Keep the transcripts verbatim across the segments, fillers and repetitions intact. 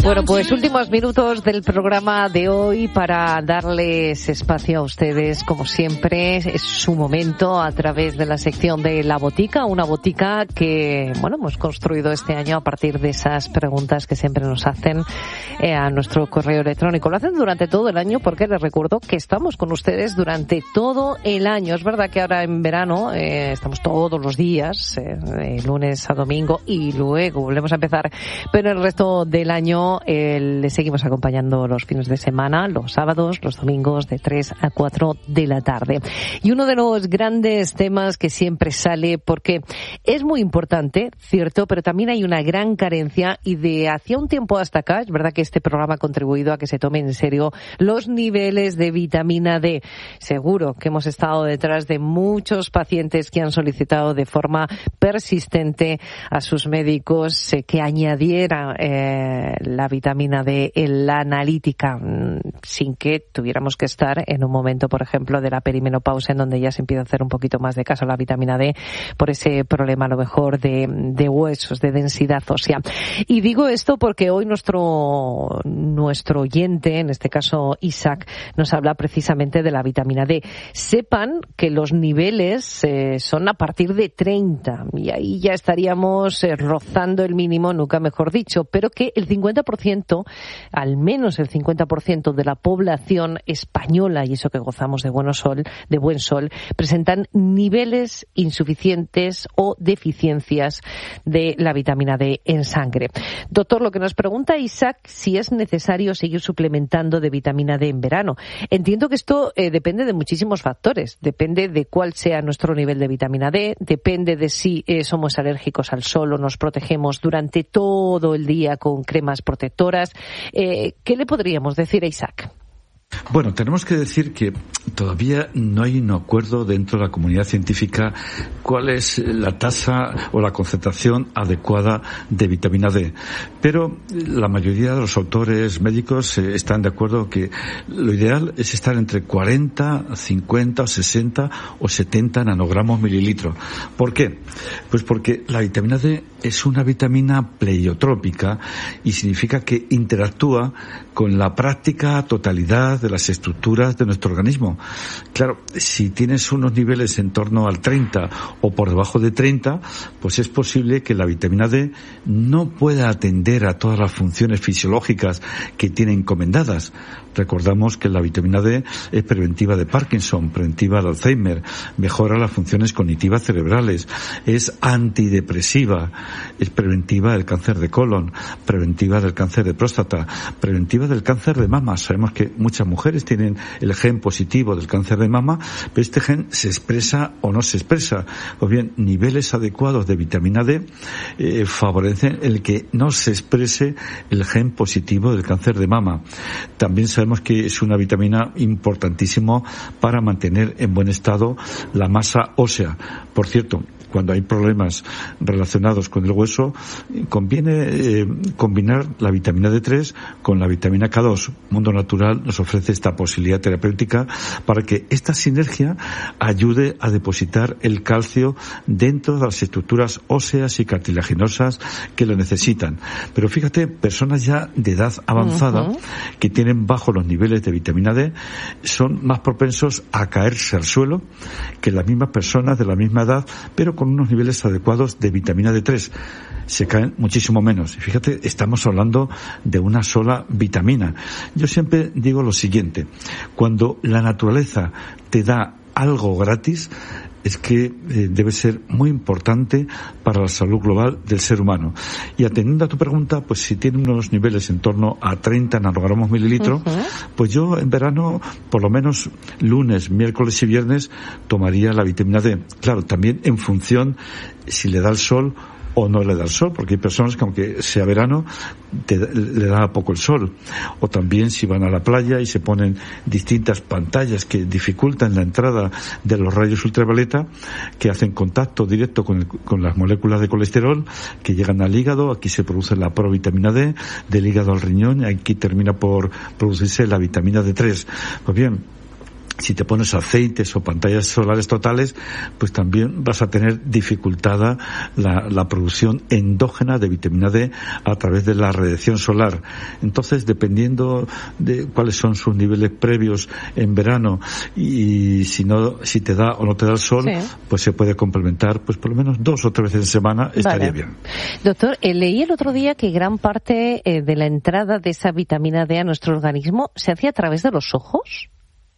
Bueno, pues últimos minutos del programa de hoy para darles espacio a ustedes, como siempre, es su momento a través de la sección de La Botica, una botica que, bueno, hemos construido este año a partir de esas preguntas que siempre nos hacen eh, a nuestro correo electrónico. Lo hacen durante todo el año porque les recuerdo que estamos con ustedes durante todo el año. Es verdad que ahora en verano eh, estamos todos los días, eh, de lunes a domingo, y luego volvemos a empezar, pero el resto del año Eh, le seguimos acompañando los fines de semana, los sábados, los domingos, de tres a cuatro de la tarde. Y uno de los grandes temas que siempre sale, porque es muy importante, cierto, pero también hay una gran carencia, y de hacía un tiempo hasta acá, es verdad que este programa ha contribuido a que se tomen en serio los niveles de vitamina D. Seguro que hemos estado detrás de muchos pacientes que han solicitado de forma persistente a sus médicos eh, que añadiera eh, la vitamina D en la analítica, sin que tuviéramos que estar en un momento, por ejemplo, de la perimenopausia, en donde ya se empieza a hacer un poquito más de caso a la vitamina D por ese problema, a lo mejor, de, de huesos, de densidad ósea. Y digo esto porque hoy nuestro, nuestro oyente, en este caso Isaac, nos habla precisamente de la vitamina D. Sepan que los niveles eh, son a partir de treinta, y ahí ya estaríamos eh, rozando el mínimo, nunca mejor dicho, pero que el cincuenta por ciento, al menos el cincuenta por ciento de la población española, y eso que gozamos de buen sol, de buen sol, presentan niveles insuficientes o deficiencias de la vitamina D en sangre. Doctor, lo que nos pregunta Isaac, si es necesario seguir suplementando de vitamina D en verano. Entiendo que esto eh, depende de muchísimos factores. Depende de cuál sea nuestro nivel de vitamina D, depende de si eh, somos alérgicos al sol o nos protegemos durante todo el día con cremas protectoras. Eh, ¿Qué le podríamos decir a Isaac? Bueno, tenemos que decir que todavía no hay un acuerdo dentro de la comunidad científica cuál es la tasa o la concentración adecuada de vitamina D. Pero la mayoría de los autores médicos eh, están de acuerdo que lo ideal es estar entre cuarenta, cincuenta, sesenta o setenta nanogramos mililitro. ¿Por qué? Pues porque la vitamina D es una vitamina pleiotrópica y significa que interactúa con la práctica totalidad de las estructuras de nuestro organismo. Claro, si tienes unos niveles en torno al treinta o por debajo de treinta, pues es posible que la vitamina D no pueda atender a todas las funciones fisiológicas que tiene encomendadas. Recordamos que la vitamina D es preventiva de Parkinson, preventiva de Alzheimer, mejora las funciones cognitivas cerebrales, es antidepresiva, es preventiva del cáncer de colon, preventiva del cáncer de próstata, preventiva del cáncer de mama. Sabemos que muchas mujeres tienen el gen positivo del cáncer de mama, pero este gen se expresa o no se expresa. Pues bien, niveles adecuados de vitamina D eh, favorecen el que no se exprese el gen positivo del cáncer de mama. También sabemos que es una vitamina importantísima para mantener en buen estado la masa ósea. Por cierto, cuando hay problemas relacionados con el hueso, conviene eh, combinar la vitamina D tres con la vitamina K dos. Mundo Natural nos ofrece esta posibilidad terapéutica para que esta sinergia ayude a depositar el calcio dentro de las estructuras óseas y cartilaginosas que lo necesitan. Pero fíjate, personas ya de edad avanzada uh-huh. que tienen bajos los niveles de vitamina D son más propensos a caerse al suelo que las mismas personas de la misma edad, pero con unos niveles adecuados de vitamina D tres. Se caen muchísimo menos. Y fíjate, estamos hablando de una sola vitamina. Yo siempre digo lo siguiente: cuando la naturaleza te da algo gratis, es que eh, debe ser muy importante para la salud global del ser humano. Y atendiendo a tu pregunta, pues si tiene unos niveles en torno a treinta nanogramos mililitro, uh-huh. pues yo en verano, por lo menos lunes, miércoles y viernes, tomaría la vitamina D. Claro, también en función si le da el sol o no le da el sol, porque hay personas que aunque sea verano te, le da poco el sol. O también si van a la playa y se ponen distintas pantallas que dificultan la entrada de los rayos ultravioleta, que hacen contacto directo con, el, con las moléculas de colesterol que llegan al hígado. Aquí se produce la provitamina D, del hígado al riñón, y aquí termina por producirse la vitamina D tres. Pues bien, si te pones aceites o pantallas solares totales, pues también vas a tener dificultada la, la producción endógena de vitamina D a través de la radiación solar. Entonces, dependiendo de cuáles son sus niveles previos en verano y si no, si te da o no te da el sol, sí, pues se puede complementar, pues por lo menos dos o tres veces en semana estaría vale. bien. Doctor, eh, leí el otro día que gran parte eh, de la entrada de esa vitamina D a nuestro organismo se hacía a través de los ojos.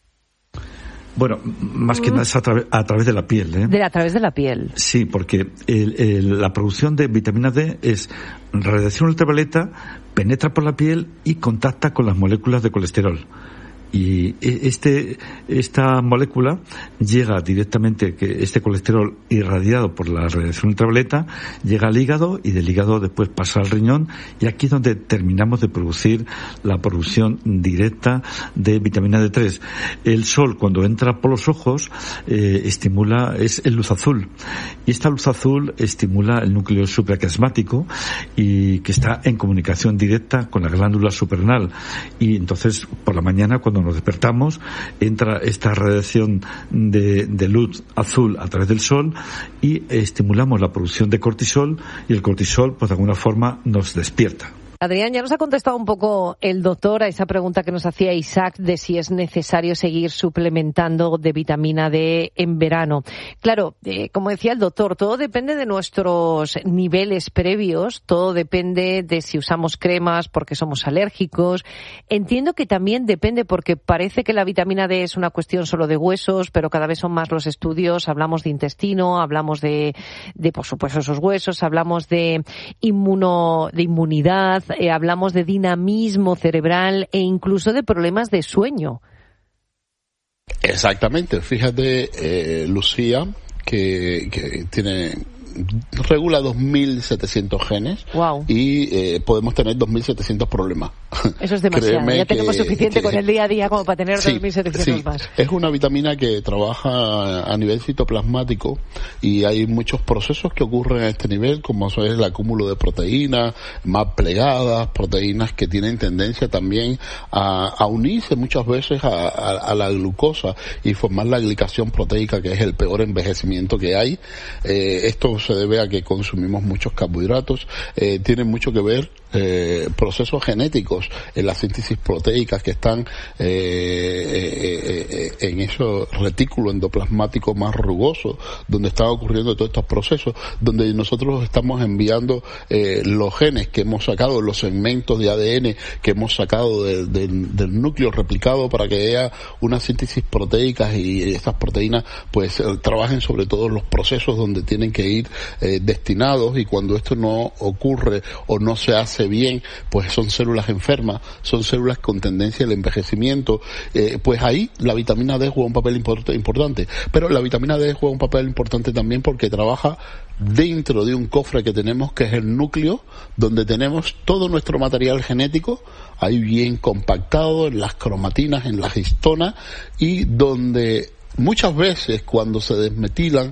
Bueno, más que nada es a, tra- a través de la piel, ¿eh? De, a través de la piel. Sí, porque el, el, la producción de vitamina D es radiación ultravioleta, penetra por la piel y contacta con las moléculas de colesterol. Y este esta molécula llega directamente, que este colesterol irradiado por la radiación ultravioleta llega al hígado y del hígado después pasa al riñón, y aquí es donde terminamos de producir la producción directa de vitamina D tres. El sol, cuando entra por los ojos, eh, estimula, es el luz azul, y esta luz azul estimula el núcleo supraquiasmático y que está en comunicación directa con la glándula suprarrenal, y entonces por la mañana cuando nos despertamos entra esta radiación de, de luz azul a través del sol y estimulamos la producción de cortisol, y el cortisol pues de alguna forma nos despierta. Adrián, ya nos ha contestado un poco el doctor a esa pregunta que nos hacía Isaac de si es necesario seguir suplementando de vitamina D en verano. Claro, eh, como decía el doctor, todo depende de nuestros niveles previos, todo depende de si usamos cremas porque somos alérgicos. Entiendo que también depende, porque parece que la vitamina D es una cuestión solo de huesos, pero cada vez son más los estudios. Hablamos de intestino, hablamos de, de por supuesto, esos huesos, hablamos de inmuno, de inmunidad. Eh, hablamos de dinamismo cerebral e incluso de problemas de sueño. Exactamente. Fíjate, eh, Lucía, que, que tiene regula dos mil setecientos genes. Wow. Y eh, podemos tener dos mil setecientos problemas. Eso es demasiado. Créeme ya tenemos que, suficiente que, con el día a día como para tener sí, dos mil setecientos sí. más. Es una vitamina que trabaja a nivel citoplasmático y hay muchos procesos que ocurren a este nivel, como es el acúmulo de proteínas más plegadas, proteínas que tienen tendencia también a, a unirse muchas veces a, a, a la glucosa y formar la glicación proteica, que es el peor envejecimiento que hay. Eh, esto se debe a que consumimos muchos carbohidratos, eh, tiene mucho que ver eh, procesos genéticos en la síntesis proteica que están eh, eh, eh, en ese retículo endoplasmático más rugoso, donde están ocurriendo todos estos procesos, donde nosotros estamos enviando eh, los genes que hemos sacado, los segmentos de A D N que hemos sacado de, de, del núcleo replicado para que haya una síntesis proteica y estas proteínas pues trabajen sobre todos los procesos donde tienen que ir eh, destinados, y cuando esto no ocurre o no se hace bien, pues son células enfermas, son células con tendencia al envejecimiento, eh, pues ahí la vitamina D juega un papel import- importante, pero la vitamina D juega un papel importante también porque trabaja dentro de un cofre que tenemos, que es el núcleo, donde tenemos todo nuestro material genético, ahí bien compactado en las cromatinas, en las histonas, y donde muchas veces cuando se desmetilan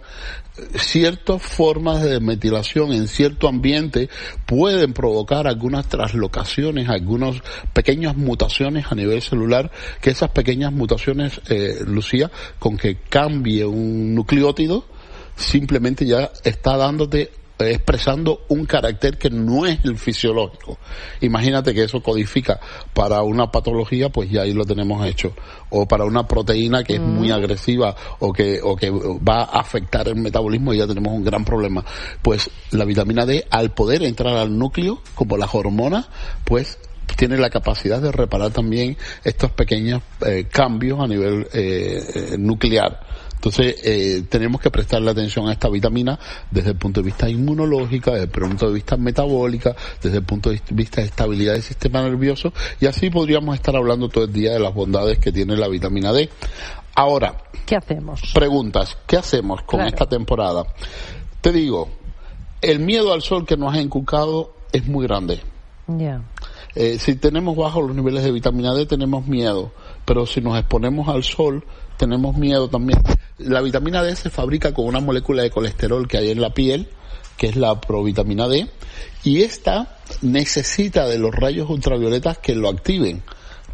ciertas formas de desmetilación en cierto ambiente pueden provocar algunas traslocaciones, algunas pequeñas mutaciones a nivel celular, que esas pequeñas mutaciones, eh, Lucía, con que cambie un nucleótido, simplemente ya está dándote expresando un carácter que no es el fisiológico. Imagínate que eso codifica para una patología, pues ya ahí lo tenemos hecho, o para una proteína que es muy agresiva o que o que va a afectar el metabolismo, y ya tenemos un gran problema. Pues la vitamina D, al poder entrar al núcleo como las hormonas, pues tiene la capacidad de reparar también estos pequeños eh, cambios a nivel eh, eh, nuclear. Entonces, eh, tenemos que prestarle atención a esta vitamina desde el punto de vista inmunológico, desde el punto de vista metabólica, desde el punto de vista de estabilidad del sistema nervioso, y así podríamos estar hablando todo el día de las bondades que tiene la vitamina D. Ahora, ¿qué hacemos? Preguntas, ¿qué hacemos con claro. esta temporada? Te digo, el miedo al sol que nos ha inculcado es muy grande. Ya. Yeah. Eh, si tenemos bajos los niveles de vitamina D, tenemos miedo, pero si nos exponemos al sol, tenemos miedo también. La vitamina D se fabrica con una molécula de colesterol que hay en la piel, que es la provitamina D, y esta necesita de los rayos ultravioletas que lo activen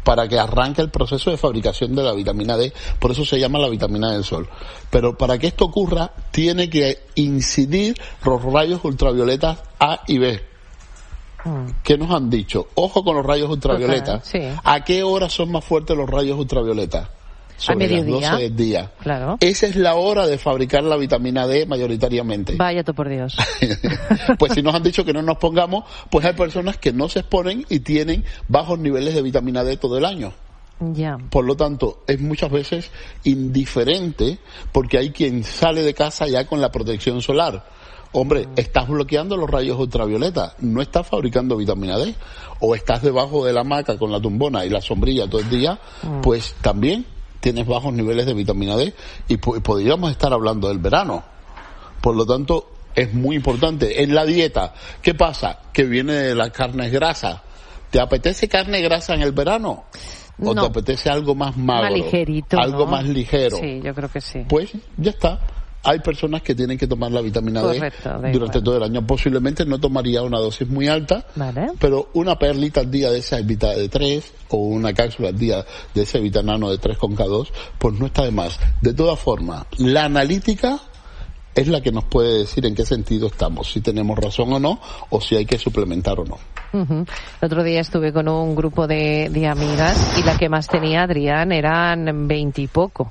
para que arranque el proceso de fabricación de la vitamina D, por eso se llama la vitamina del sol. Pero para que esto ocurra, tiene que incidir los rayos ultravioletas A y B. ¿Qué nos han dicho? Ojo con los rayos ultravioletas. Okay, sí. ¿A qué hora son más fuertes los rayos ultravioletas? Sobre las doce del día. Claro. Esa es la hora de fabricar la vitamina D mayoritariamente. Vaya tú por Dios. Pues si nos han dicho que no nos pongamos, pues hay personas que no se exponen y tienen bajos niveles de vitamina D todo el año. Ya. Por lo tanto, es muchas veces indiferente porque hay quien sale de casa ya con la protección solar. Hombre, estás bloqueando los rayos ultravioletas, no estás fabricando vitamina D. O estás debajo de la hamaca con la tumbona y la sombrilla todo el día, mm. pues también tienes bajos niveles de vitamina D y po- podríamos estar hablando del verano. Por lo tanto, es muy importante. En la dieta, ¿qué pasa? Que viene de las carnes grasas. ¿Te apetece carne grasa en el verano? ¿O no. te apetece algo más magro? Más ligerito, algo ¿no? más ligero. Sí, yo creo que sí. Pues ya está. Hay personas que tienen que tomar la vitamina Correcto, D durante igual. todo el año. Posiblemente no tomaría una dosis muy alta, vale. pero una perlita al día de esa Vita D tres o una cápsula al día de ese Vitanano de tres con K dos, pues no está de más. De todas formas, la analítica es la que nos puede decir en qué sentido estamos, si tenemos razón o no, o si hay que suplementar o no. Uh-huh. El otro día estuve con un grupo de, de amigas y la que más tenía, Adrián, eran veinte y poco.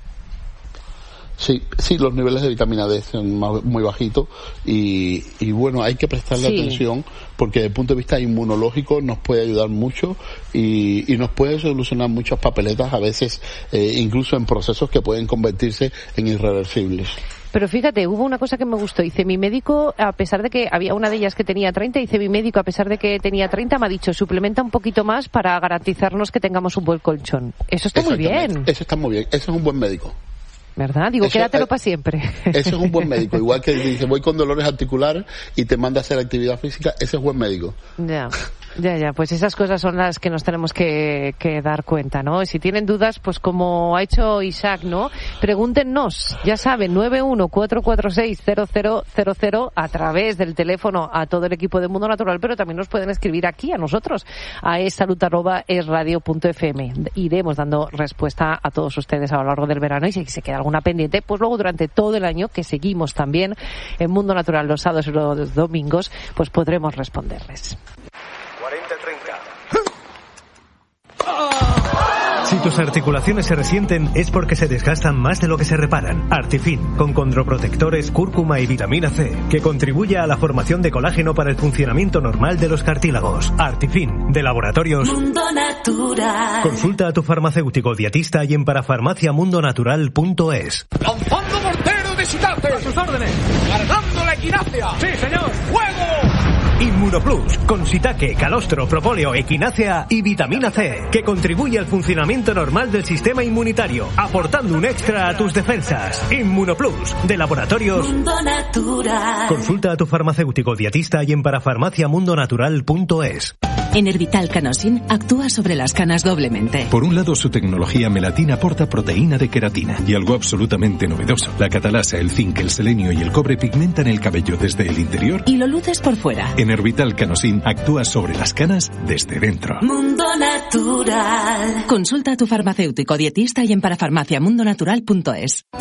Sí, sí, los niveles de vitamina D son más, muy bajitos y, y bueno, hay que prestarle sí. atención porque desde el punto de vista inmunológico nos puede ayudar mucho y, y nos puede solucionar muchas papeletas, a veces eh, incluso en procesos que pueden convertirse en irreversibles. Pero fíjate, hubo una cosa que me gustó. Dice, mi médico, a pesar de que había una de ellas que tenía treinta, dice, mi médico, a pesar de que tenía treinta, me ha dicho, suplementa un poquito más para garantizarnos que tengamos un buen colchón. Eso está muy bien. Eso está muy bien. Eso es un buen médico. ¿Verdad? Digo, eso, quédatelo eh, para siempre. Ese es un buen médico. Igual que dice, voy con dolores articulares y te manda a hacer actividad física, ese es buen médico. Ya. Ya, ya, pues esas cosas son las que nos tenemos que, que dar cuenta, ¿no? Y si tienen dudas, pues como ha hecho Isaac, ¿no? Pregúntenos, ya saben, nueve uno cuatro cuatro seis cero cero cero cero a través del teléfono a todo el equipo de Mundo Natural, pero también nos pueden escribir aquí a nosotros, a essalud arroba esradio punto f m. Iremos dando respuesta a todos ustedes a lo largo del verano y si se queda alguna pendiente, pues luego durante todo el año, que seguimos también en Mundo Natural los sábados y los domingos, pues podremos responderles. cuarenta treinta. Si tus articulaciones se resienten es porque se desgastan más de lo que se reparan. Artifin, con condroprotectores, cúrcuma y vitamina C, que contribuye a la formación de colágeno para el funcionamiento normal de los cartílagos. Artifin, de Laboratorios Mundo Natural. Consulta a tu farmacéutico dietista y en parafarmaciamundonatural punto es. ¡Lanzando mortero de shiitake! ¡A sus órdenes! ¡Cargando la equinacia! ¡Sí, señor! ¡Fuego! Inmunoplus, con shiitake, calostro, propóleo, equinácea y vitamina C, que contribuye al funcionamiento normal del sistema inmunitario, aportando un extra a tus defensas. Inmunoplus, de Laboratorios Mundo Natural. Consulta a tu farmacéutico dietista y en parafarmaciamundonatural punto es. Enervital Canosin actúa sobre las canas doblemente. Por un lado, su tecnología melatina aporta proteína de queratina y algo absolutamente novedoso. La catalasa, el zinc, el selenio y el cobre pigmentan el cabello desde el interior y lo luces por fuera. Enervital Canosin actúa sobre las canas desde dentro. Mundo Natural. Consulta a tu farmacéutico dietista y en parafarmaciamundonatural punto es.